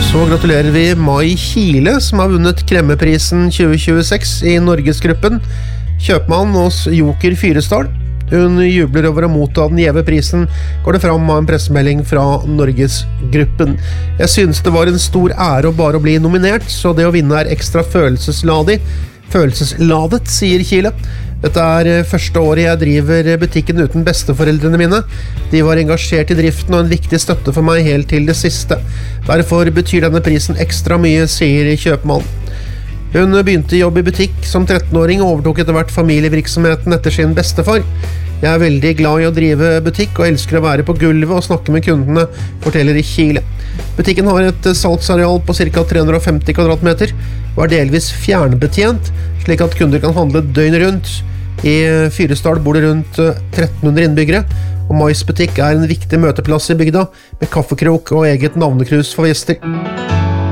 Så gratulerer vi Mai Kile, som har vunnet Kremmeprisen 2026 i Norgesgruppen. Kjøpmann hos Joker Fyresdal. Hun jubler over å motta den gjeve prisen, går det fram av en pressemelding fra Norgesgruppen. Jeg synes det var en stor ære å bare bli nominert, så det å vinne er ekstra følelsesladet, sier Kile. Dette er første året jeg driver butikken uten besteforeldrene mine. De var engasjert i driften og en viktig støtte for meg helt til det siste. Derfor betyr denne prisen ekstra mye, sier kjøpmannen. Hun begynte jobb i butikk som 13-åring og overtok etter hvert familievirksomheten etter sin bestefar. Jeg er veldig glad i å drive butikk og elsker å være på gulvet og snakke med kundene, forteller Kile. Butikken har et salgsareal på ca. 350 kvadratmeter og er delvis fjernbetjent, slik at kunder kan handle døgnet rundt. I Fyresdal bor det rundt 1300 innbyggere, og Mais butikk er en viktig møteplass i bygda, med kaffekrok og eget navnekrus for gjester.